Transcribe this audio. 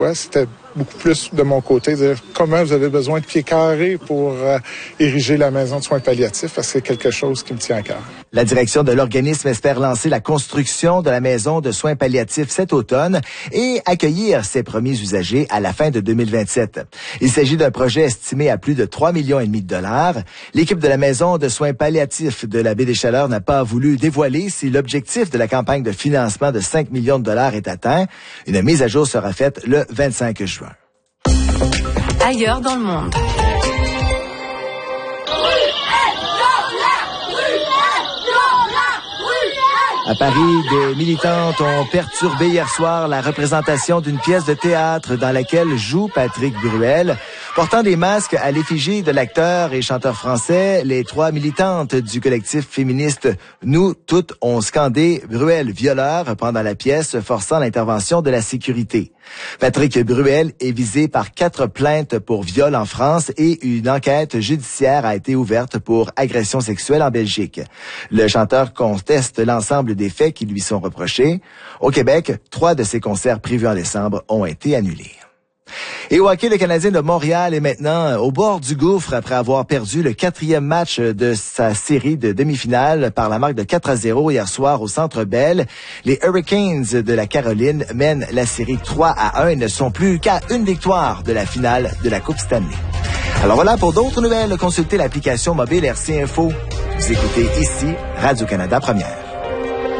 Ouais, c'était beaucoup plus de mon côté, dire comment vous avez besoin de pieds carrés pour ériger la maison de soins palliatifs, parce que c'est quelque chose qui me tient à cœur. La direction de l'organisme espère lancer la construction de la maison de soins palliatifs cet automne et accueillir ses premiers usagers à la fin de 2027. Il s'agit d'un projet estimé à plus de 3,5 millions de dollars. L'équipe de la maison de soins palliatifs de la Baie-des-Chaleurs n'a pas voulu dévoiler si l'objectif de la campagne de financement de 5 millions de dollars est atteint. Une mise à jour sera faite le 25 juin. Ailleurs dans le monde. À Paris, des militantes ont perturbé hier soir la représentation d'une pièce de théâtre dans laquelle joue Patrick Bruel. Portant des masques à l'effigie de l'acteur et chanteur français, les 3 militantes du collectif féministe Nous Toutes ont scandé Bruel violeur pendant la pièce, forçant l'intervention de la sécurité. Patrick Bruel est visé par 4 plaintes pour viol en France et une enquête judiciaire a été ouverte pour agression sexuelle en Belgique. Le chanteur conteste l'ensemble des faits qui lui sont reprochés. Au Québec, 3 de ses concerts prévus en décembre ont été annulés. Et au hockey, le Canadien de Montréal est maintenant au bord du gouffre après avoir perdu le 4e match de sa série de demi-finale par la marque de 4-0 hier soir au Centre Bell. Les Hurricanes de la Caroline mènent la série 3-1 et ne sont plus qu'à une victoire de la finale de la Coupe Stanley. Alors voilà, pour d'autres nouvelles, consultez l'application mobile RC Info. Vous écoutez ici Radio-Canada Première.